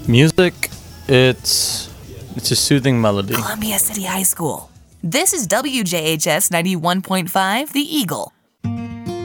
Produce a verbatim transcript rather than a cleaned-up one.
Music, it's it's a soothing melody. Columbia City High School. This is W J H S ninety-one point five, The Eagle.